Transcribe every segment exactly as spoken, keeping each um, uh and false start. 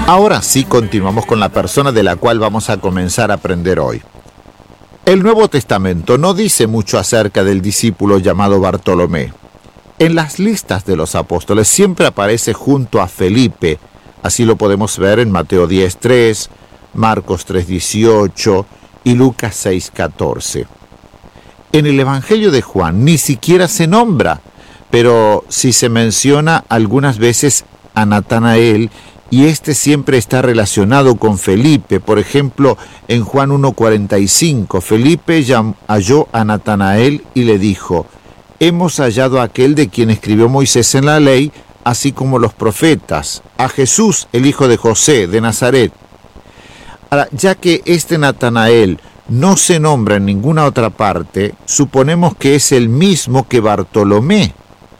Ahora sí continuamos con la persona de la cual vamos a comenzar a aprender hoy. El Nuevo Testamento no dice mucho acerca del discípulo llamado Bartolomé. En las listas de los apóstoles siempre aparece junto a Felipe. Así lo podemos ver en Mateo diez tres, Marcos tres dieciocho y Lucas seis catorce. En el Evangelio de Juan ni siquiera se nombra, pero sí se menciona algunas veces a Natanael, y este siempre está relacionado con Felipe. Por ejemplo, en Juan uno cuarenta y cinco, Felipe halló a Natanael y le dijo: hemos hallado a aquel de quien escribió Moisés en la ley, así como los profetas, a Jesús, el hijo de José, de Nazaret. Ahora, ya que este Natanael no se nombra en ninguna otra parte, suponemos que es el mismo que Bartolomé.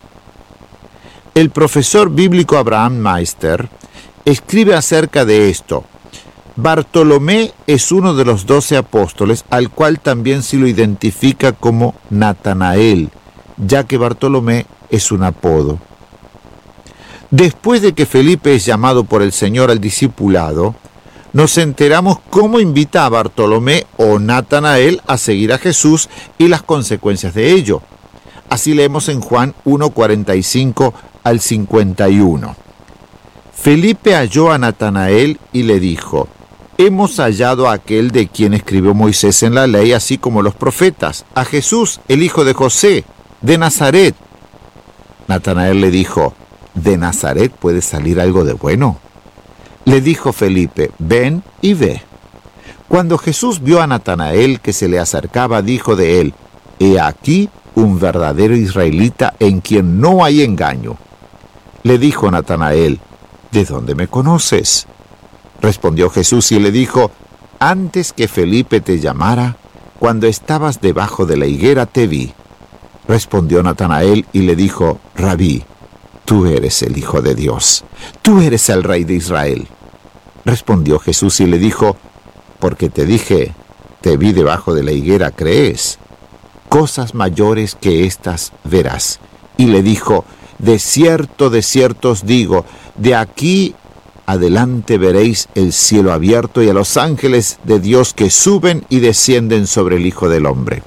El profesor bíblico Abraham Meister escribe acerca de esto: Bartolomé es uno de los doce apóstoles, al cual también se lo identifica como Natanael, ya que Bartolomé es un apodo. Después de que Felipe es llamado por el Señor al discipulado, nos enteramos cómo invita a Bartolomé o Natanael a seguir a Jesús y las consecuencias de ello. Así leemos en Juan uno cuarenta y cinco al cincuenta y uno. Felipe halló a Natanael y le dijo: hemos hallado a aquel de quien escribió Moisés en la ley, así como los profetas, a Jesús, el hijo de José, de Nazaret. Natanael le dijo: ¿de Nazaret puede salir algo de bueno? Le dijo Felipe: ven y ve. Cuando Jesús vio a Natanael que se le acercaba, dijo de él: he aquí un verdadero israelita en quien no hay engaño. Le dijo Natanael: ¿de dónde me conoces? Respondió Jesús y le dijo: antes que Felipe te llamara, cuando estabas debajo de la higuera te vi. Respondió Natanael y le dijo: Rabí, tú eres el Hijo de Dios, tú eres el Rey de Israel. Respondió Jesús y le dijo: porque te dije, te vi debajo de la higuera, ¿crees? Cosas mayores que estas verás. Y le dijo: de cierto, de cierto os digo, de aquí adelante veréis el cielo abierto y a los ángeles de Dios que suben y descienden sobre el Hijo del Hombre.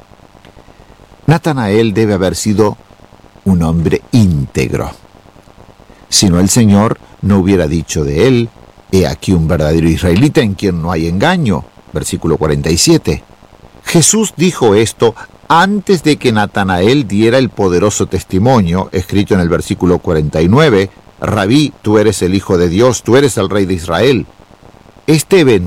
Natanael debe haber sido un hombre íntegro. Si no, el Señor no hubiera dicho de él: he aquí un verdadero israelita en quien no hay engaño. Versículo cuarenta y siete. Jesús dijo esto antes de que Natanael diera el poderoso testimonio, escrito en el versículo cuarenta y nueve: Rabí, tú eres el Hijo de Dios, tú eres el Rey de Israel. Este evento